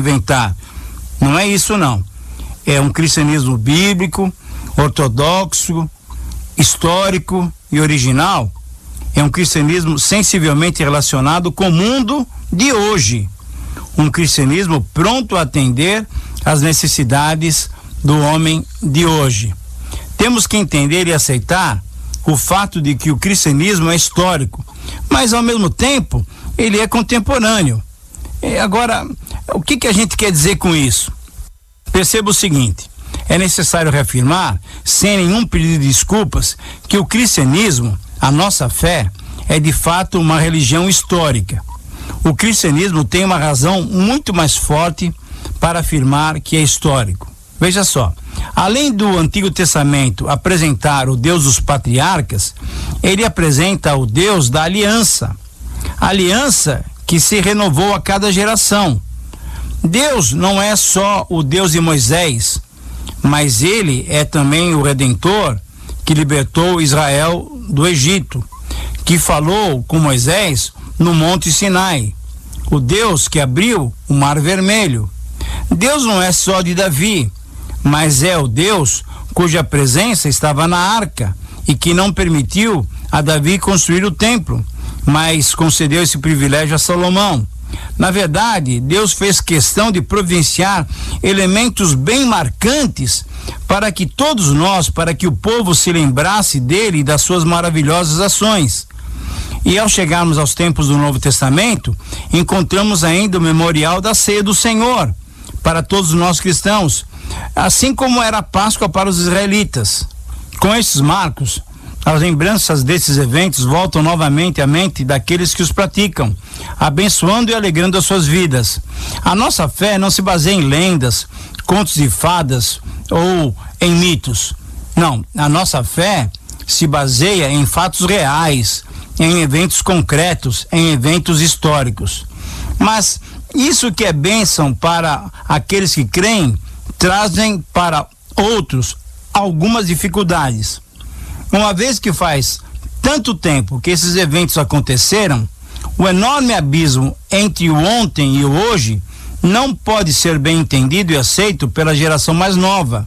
inventar. Não é isso, não. É um cristianismo bíblico, ortodoxo, histórico e original. É um cristianismo sensivelmente relacionado com o mundo de hoje. Um cristianismo pronto a atender às necessidades do homem de hoje. Temos que entender e aceitar o fato de que o cristianismo é histórico, mas ao mesmo tempo ele é contemporâneo. Agora, o que a gente quer dizer com isso? Perceba o seguinte: é necessário reafirmar, sem nenhum pedido de desculpas, que o cristianismo, a nossa fé, é de fato uma religião histórica. O cristianismo tem uma razão muito mais forte para afirmar que é histórico. Veja só, além do Antigo Testamento apresentar o Deus dos patriarcas, ele apresenta o Deus da aliança. Aliança que se renovou a cada geração. Deus não é só o Deus de Moisés, mas ele é também o Redentor que libertou Israel do Egito, que falou com Moisés no Monte Sinai, o Deus que abriu o Mar Vermelho. Deus não é só de Davi, mas é o Deus cuja presença estava na arca e que não permitiu a Davi construir o templo, mas concedeu esse privilégio a Salomão. Na verdade, Deus fez questão de providenciar elementos bem marcantes para que todos nós, para que o povo se lembrasse dele e das suas maravilhosas ações. E ao chegarmos aos tempos do Novo Testamento, encontramos ainda o memorial da ceia do Senhor para todos nós cristãos, assim como era a Páscoa para os israelitas. Com esses marcos, as lembranças desses eventos voltam novamente à mente daqueles que os praticam, abençoando e alegrando as suas vidas. A nossa fé não se baseia em lendas, contos de fadas ou em mitos. Não, a nossa fé se baseia em fatos reais, em eventos concretos, em eventos históricos. Mas isso que é bênção para aqueles que creem, trazem para outros algumas dificuldades. Uma vez que faz tanto tempo que esses eventos aconteceram, o enorme abismo entre o ontem e o hoje não pode ser bem entendido e aceito pela geração mais nova.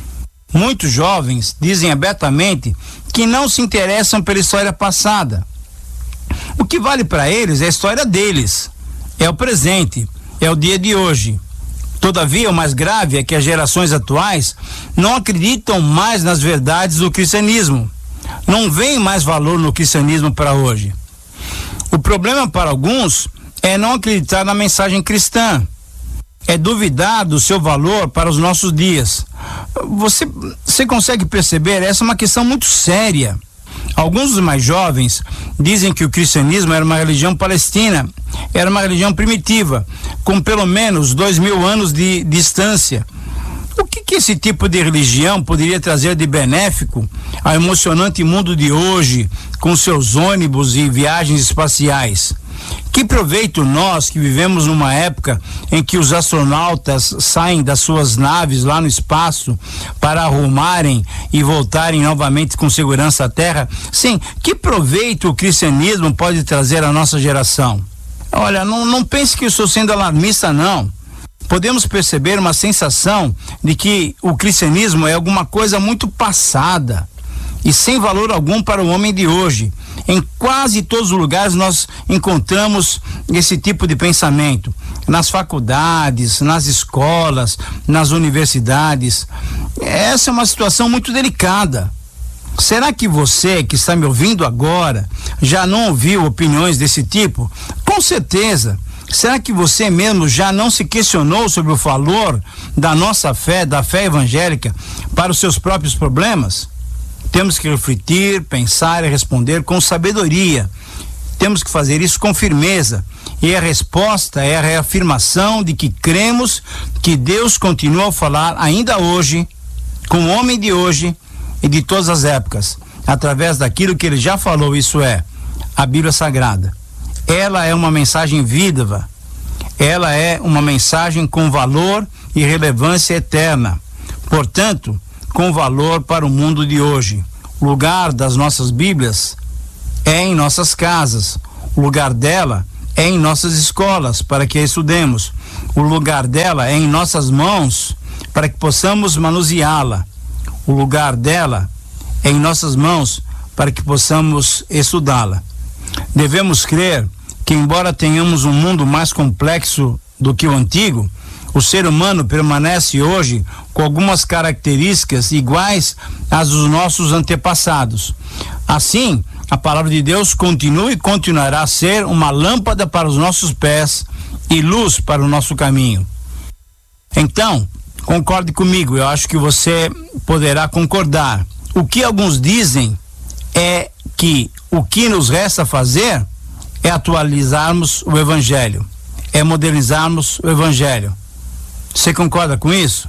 Muitos jovens dizem abertamente que não se interessam pela história passada. O que vale para eles é a história deles, é o presente, é o dia de hoje. Todavia, o mais grave é que as gerações atuais não acreditam mais nas verdades do cristianismo. Não veem mais valor no cristianismo para hoje. O problema para alguns é não acreditar na mensagem cristã. É duvidar do seu valor para os nossos dias. Você consegue perceber? Essa é uma questão muito séria. Alguns dos mais jovens dizem que o cristianismo era uma religião palestina, era uma religião primitiva, com pelo menos 2000 anos de distância. O que esse tipo de religião poderia trazer de benéfico ao emocionante mundo de hoje, com seus ônibus e viagens espaciais? Que proveito nós que vivemos numa época em que os astronautas saem das suas naves lá no espaço para arrumarem e voltarem novamente com segurança à Terra? Sim, que proveito o cristianismo pode trazer à nossa geração? Olha, não pense que eu estou sendo alarmista, não. Podemos perceber uma sensação de que o cristianismo é alguma coisa muito passada e sem valor algum para o homem de hoje. Em quase todos os lugares nós encontramos esse tipo de pensamento. Nas faculdades, nas escolas, nas universidades. Essa é uma situação muito delicada. Será que você que está me ouvindo agora já não ouviu opiniões desse tipo? Com certeza. Será que você mesmo já não se questionou sobre o valor da nossa fé, da fé evangélica, para os seus próprios problemas? Temos que refletir, pensar e responder com sabedoria. Temos que fazer isso com firmeza. E a resposta é a reafirmação de que cremos que Deus continua a falar ainda hoje, com o homem de hoje e de todas as épocas, através daquilo que ele já falou, isso é, a Bíblia Sagrada. Ela é uma mensagem viva, ela é uma mensagem com valor e relevância eterna, portanto, com valor para o mundo de hoje. O lugar das nossas Bíblias é em nossas casas, o lugar dela é em nossas escolas, para que a estudemos. O lugar dela é em nossas mãos para que possamos manuseá-la. O lugar dela é em nossas mãos para que possamos estudá-la. Devemos crer que, embora tenhamos um mundo mais complexo do que o antigo, o ser humano permanece hoje com algumas características iguais às dos nossos antepassados. Assim, a palavra de Deus continua e continuará a ser uma lâmpada para os nossos pés e luz para o nosso caminho. Então, concorde comigo, eu acho que você poderá concordar. O que alguns dizem é que o que nos resta fazer é atualizarmos o Evangelho, é modernizarmos o Evangelho. Você concorda com isso?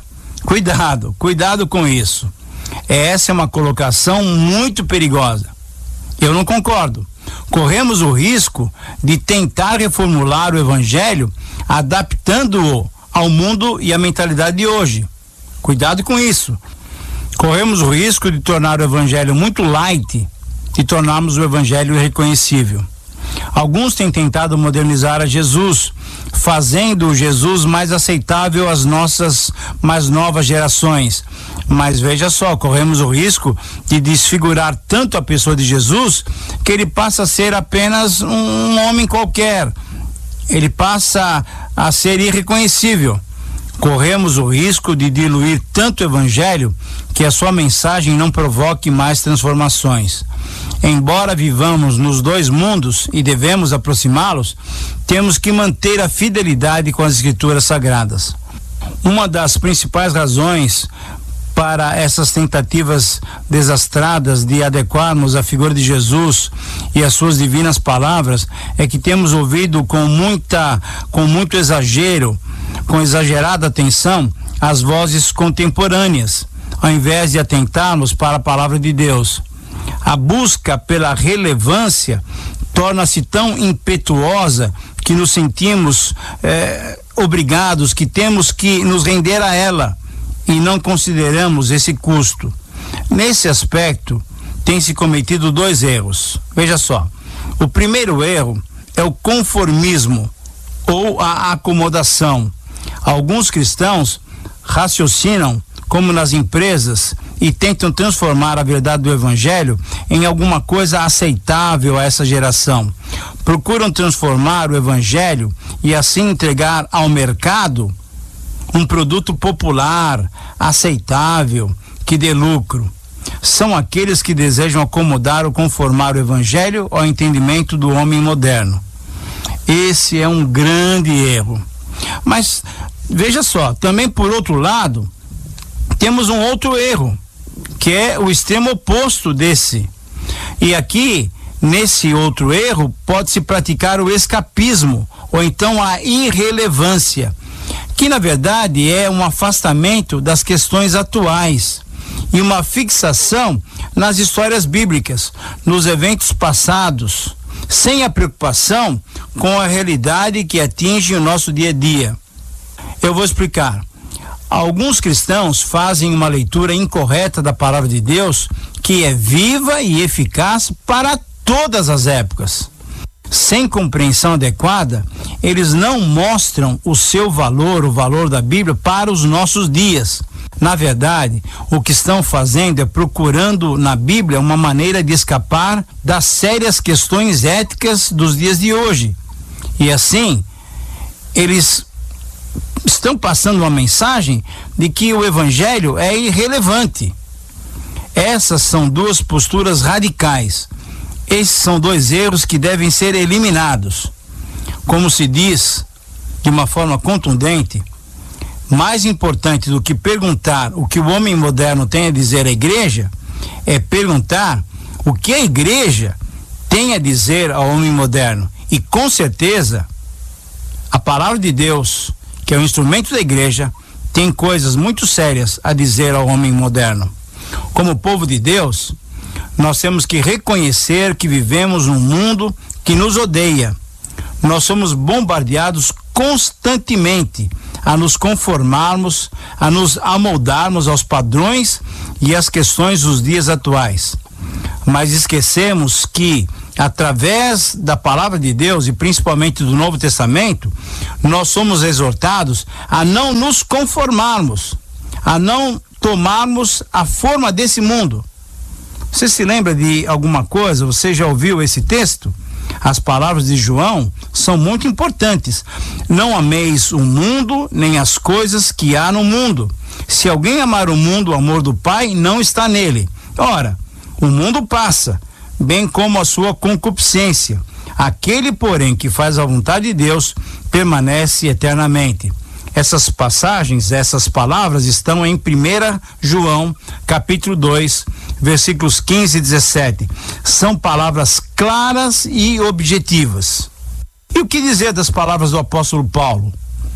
Cuidado com isso. Essa é uma colocação muito perigosa. Eu não concordo. Corremos o risco de tentar reformular o Evangelho adaptando-o ao mundo e à mentalidade de hoje. Cuidado com isso. Corremos o risco de tornar o Evangelho muito light e tornarmos o Evangelho irreconhecível. Alguns têm tentado modernizar a Jesus, fazendo o Jesus mais aceitável às nossas mais novas gerações. Mas veja só, corremos o risco de desfigurar tanto a pessoa de Jesus que ele passa a ser apenas um homem qualquer. Ele passa a ser irreconhecível. Corremos o risco de diluir tanto o Evangelho que a sua mensagem não provoque mais transformações. Embora vivamos nos dois mundos e devemos aproximá-los, temos que manter a fidelidade com as Escrituras Sagradas. Uma das principais razões para essas tentativas desastradas de adequarmos a figura de Jesus e as suas divinas palavras é que temos ouvido com muito exagero, com exagerada atenção, as vozes contemporâneas, ao invés de atentarmos para a palavra de Deus. A busca pela relevância torna-se tão impetuosa que nos sentimos obrigados, que temos que nos render a ela e não consideramos esse custo. Nesse aspecto, tem-se cometido dois erros. Veja só, o primeiro erro é o conformismo ou a acomodação. Alguns cristãos raciocinam como nas empresas e tentam transformar a verdade do Evangelho em alguma coisa aceitável a essa geração. Procuram transformar o Evangelho e assim entregar ao mercado um produto popular, aceitável, que dê lucro. São aqueles que desejam acomodar ou conformar o Evangelho ao entendimento do homem moderno. Esse é um grande erro. Mas, veja só, também por outro lado, temos um outro erro, que é o extremo oposto desse. E aqui, nesse outro erro, pode-se praticar o escapismo, ou então a irrelevância, que na verdade é um afastamento das questões atuais e uma fixação nas histórias bíblicas, nos eventos passados, sem a preocupação com a realidade que atinge o nosso dia a dia. Eu vou explicar. Alguns cristãos fazem uma leitura incorreta da palavra de Deus, que é viva e eficaz para todas as épocas. Sem compreensão adequada, eles não mostram o seu valor, o valor da Bíblia para os nossos dias. Na verdade, o que estão fazendo é procurando na Bíblia uma maneira de escapar das sérias questões éticas dos dias de hoje. E assim, eles estão passando uma mensagem de que o Evangelho é irrelevante. Essas são duas posturas radicais. Esses são dois erros que devem ser eliminados. Como se diz, de uma forma contundente, mais importante do que perguntar o que o homem moderno tem a dizer à igreja, é perguntar o que a igreja tem a dizer ao homem moderno. E com certeza, a palavra de Deus, que é o instrumento da igreja, tem coisas muito sérias a dizer ao homem moderno. Como povo de Deus, nós temos que reconhecer que vivemos num mundo que nos odeia. Nós somos bombardeados constantemente a nos conformarmos, a nos amoldarmos aos padrões e às questões dos dias atuais. Mas esquecemos que através da palavra de Deus e principalmente do Novo Testamento, nós somos exortados a não nos conformarmos, a não tomarmos a forma desse mundo. Você se lembra de alguma coisa? Você já ouviu esse texto? As palavras de João são muito importantes. Não ameis o mundo, nem as coisas que há no mundo. Se alguém amar o mundo, o amor do Pai não está nele. Ora, o mundo passa, bem como a sua concupiscência. Aquele, porém, que faz a vontade de Deus, permanece eternamente. Essas passagens, essas palavras estão em 1 João, capítulo 2, versículos 15 e 17. São palavras claras e objetivas. E o que dizer das palavras do apóstolo Paulo?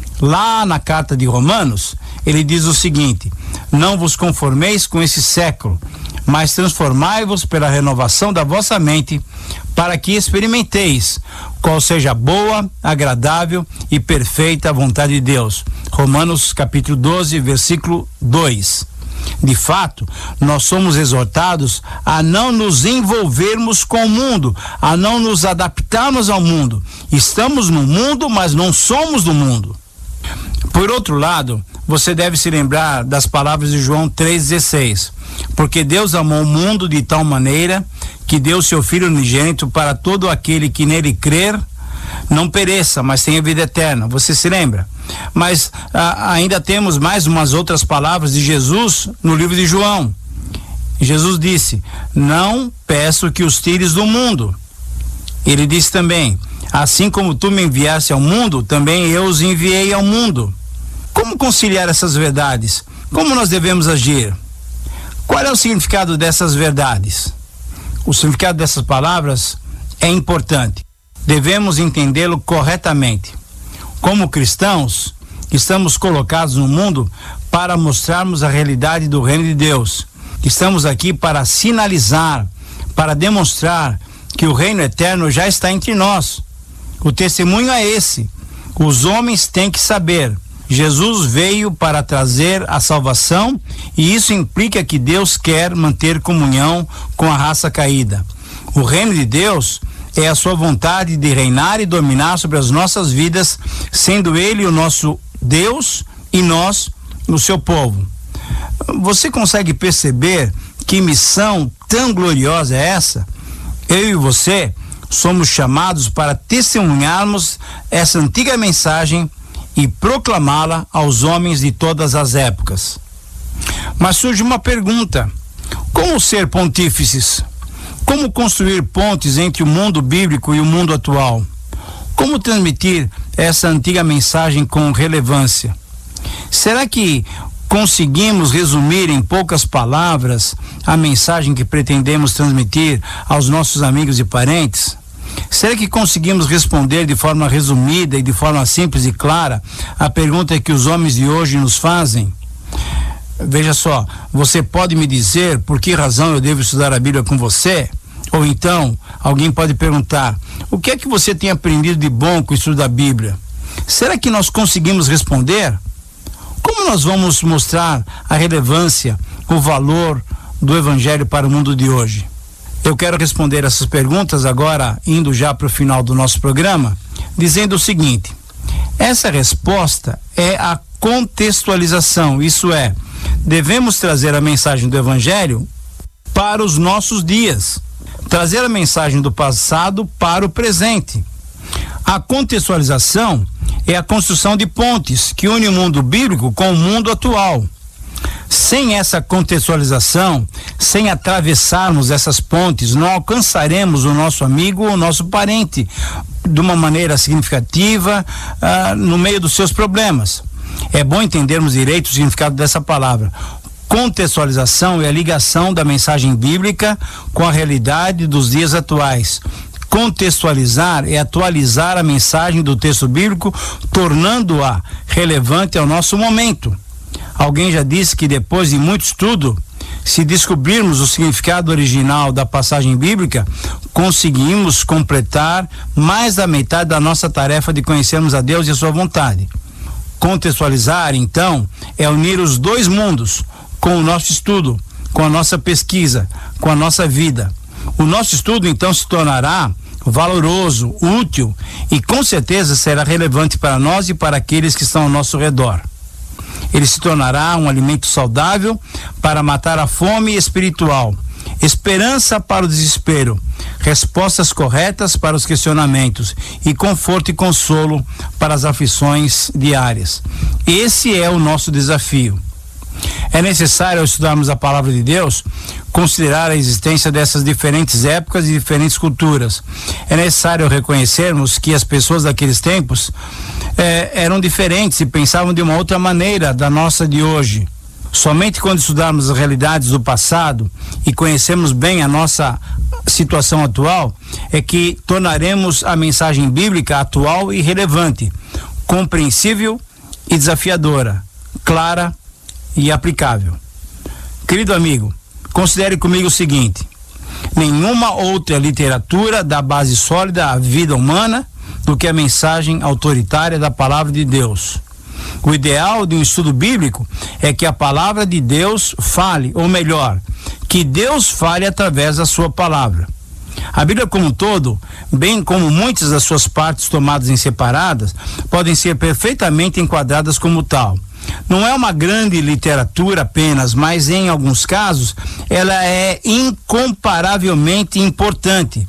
Lá na carta de Romanos, ele diz o seguinte: não vos conformeis com esse século, mas transformai-vos pela renovação da vossa mente, para que experimenteis qual seja a boa, agradável e perfeita vontade de Deus. Romanos capítulo 12, versículo 2. De fato, nós somos exortados a não nos envolvermos com o mundo, a não nos adaptarmos ao mundo. Estamos no mundo, mas não somos do mundo. Por outro lado, você deve se lembrar das palavras de João 3,16. Porque Deus amou o mundo de tal maneira que deu seu Filho unigênito para todo aquele que nele crer, não pereça, mas tenha vida eterna. Você se lembra? Mas ainda temos mais umas outras palavras de Jesus no livro de João. Jesus disse: não peço que os tires do mundo. Ele disse também: assim como tu me enviaste ao mundo, também eu os enviei ao mundo. Como conciliar essas verdades? Como nós devemos agir? Qual é o significado dessas verdades? O significado dessas palavras é importante. Devemos entendê-lo corretamente. Como cristãos, estamos colocados no mundo para mostrarmos a realidade do reino de Deus. Estamos aqui para sinalizar, para demonstrar que o reino eterno já está entre nós. O testemunho é esse. Os homens têm que saber. Jesus veio para trazer a salvação, e isso implica que Deus quer manter comunhão com a raça caída. O reino de Deus é a sua vontade de reinar e dominar sobre as nossas vidas, sendo Ele o nosso Deus e nós o seu povo. Você consegue perceber que missão tão gloriosa é essa? Eu e você somos chamados para testemunharmos essa antiga mensagem e proclamá-la aos homens de todas as épocas. Mas surge uma pergunta: como ser pontífices? Como construir pontes entre o mundo bíblico e o mundo atual? Como transmitir essa antiga mensagem com relevância? Será que conseguimos resumir em poucas palavras a mensagem que pretendemos transmitir aos nossos amigos e parentes? Será que conseguimos responder de forma resumida e de forma simples e clara a pergunta que os homens de hoje nos fazem? Veja só, você pode me dizer por que razão eu devo estudar a Bíblia com você? Ou então, alguém pode perguntar: o que é que você tem aprendido de bom com o estudo da Bíblia? Será que nós conseguimos responder? Como nós vamos mostrar a relevância, o valor do Evangelho para o mundo de hoje? Eu quero responder essas perguntas agora, indo já para o final do nosso programa, dizendo o seguinte: essa resposta é a contextualização, isso é, devemos trazer a mensagem do Evangelho para os nossos dias, trazer a mensagem do passado para o presente. A contextualização é a construção de pontes que une o mundo bíblico com o mundo atual. Sem essa contextualização, sem atravessarmos essas pontes, não alcançaremos o nosso amigo ou o nosso parente de uma maneira significativa no meio dos seus problemas. É bom entendermos direito o significado dessa palavra. Contextualização é a ligação da mensagem bíblica com a realidade dos dias atuais. Contextualizar é atualizar a mensagem do texto bíblico, tornando-a relevante ao nosso momento. Alguém já disse que depois de muito estudo, se descobrirmos o significado original da passagem bíblica, conseguimos completar mais da metade da nossa tarefa de conhecermos a Deus e a sua vontade. Contextualizar, então, é unir os dois mundos com o nosso estudo, com a nossa pesquisa, com a nossa vida. O nosso estudo então se tornará valoroso, útil e com certeza será relevante para nós e para aqueles que estão ao nosso redor. Ele se tornará um alimento saudável para matar a fome espiritual, esperança para o desespero, respostas corretas para os questionamentos e conforto e consolo para as aflições diárias. Esse é o nosso desafio. É necessário, ao estudarmos a palavra de Deus, considerar a existência dessas diferentes épocas e diferentes culturas. É necessário reconhecermos que as pessoas daqueles tempos eram diferentes e pensavam de uma outra maneira da nossa de hoje. Somente quando estudarmos as realidades do passado e conhecermos bem a nossa situação atual, é que tornaremos a mensagem bíblica atual e relevante, compreensível e desafiadora, clara e aplicável. Querido amigo, considere comigo o seguinte: nenhuma outra literatura dá base sólida à vida humana do que a mensagem autoritária da palavra de Deus. O ideal de um estudo bíblico é que a palavra de Deus fale, ou melhor, que Deus fale através da sua palavra. A Bíblia como um todo, bem como muitas das suas partes tomadas em separadas, podem ser perfeitamente enquadradas como tal. Não é uma grande literatura apenas, mas em alguns casos ela é incomparavelmente importante.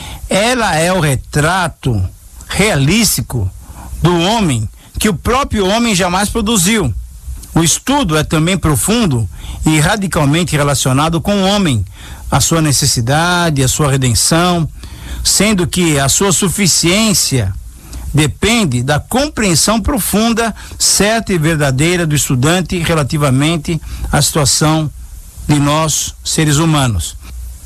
Ela é o retrato realístico do homem que o próprio homem jamais produziu. O estudo é também profundo e radicalmente relacionado com o homem, a sua necessidade, a sua redenção, sendo que a sua suficiência depende da compreensão profunda, certa e verdadeira do estudante relativamente à situação de nós, seres humanos.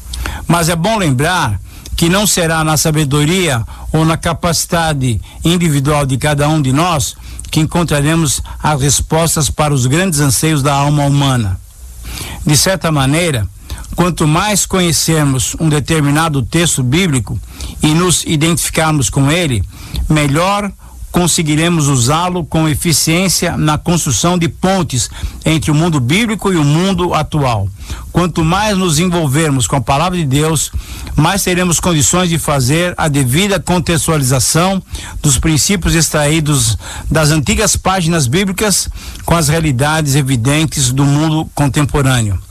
Mas é bom lembrar que não será na sabedoria ou na capacidade individual de cada um de nós que encontraremos as respostas para os grandes anseios da alma humana. De certa maneira, quanto mais conhecermos um determinado texto bíblico e nos identificarmos com ele, melhor conseguiremos usá-lo com eficiência na construção de pontes entre o mundo bíblico e o mundo atual. Quanto mais nos envolvermos com a palavra de Deus, mais teremos condições de fazer a devida contextualização dos princípios extraídos das antigas páginas bíblicas com as realidades evidentes do mundo contemporâneo.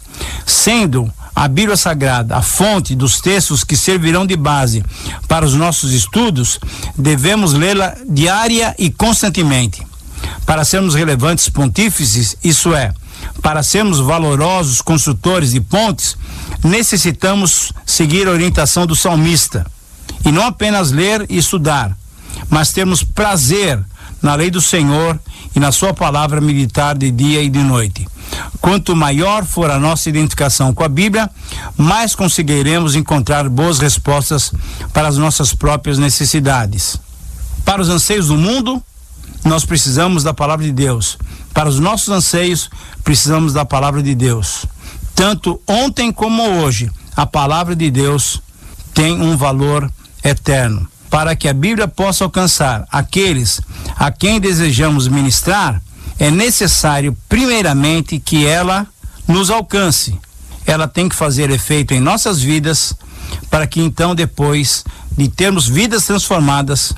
Sendo a Bíblia Sagrada a fonte dos textos que servirão de base para os nossos estudos, devemos lê-la diária e constantemente. Para sermos relevantes pontífices, isso é, para sermos valorosos construtores de pontes, necessitamos seguir a orientação do salmista e não apenas ler e estudar, mas termos prazer na lei do Senhor e na sua palavra meditar de dia e de noite. Quanto maior for a nossa identificação com a Bíblia, mais conseguiremos encontrar boas respostas para as nossas próprias necessidades. Para os anseios do mundo, nós precisamos da palavra de Deus. Para os nossos anseios, precisamos da palavra de Deus. Tanto ontem como hoje, a palavra de Deus tem um valor eterno. Para que a Bíblia possa alcançar aqueles a quem desejamos ministrar, é necessário, primeiramente, que ela nos alcance. Ela tem que fazer efeito em nossas vidas, para que então, depois de termos vidas transformadas,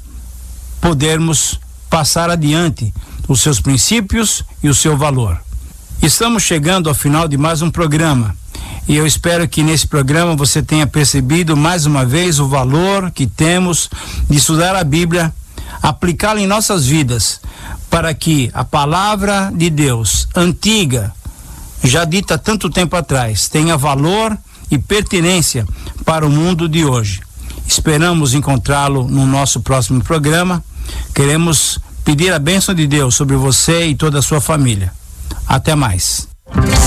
podermos passar adiante os seus princípios e o seu valor. Estamos chegando ao final de mais um programa. E eu espero que nesse programa você tenha percebido mais uma vez o valor que temos de estudar a Bíblia, aplicá-la em nossas vidas, para que a palavra de Deus, antiga, já dita há tanto tempo atrás, tenha valor e pertinência para o mundo de hoje. Esperamos encontrá-lo no nosso próximo programa. Queremos pedir a bênção de Deus sobre você e toda a sua família. Até mais.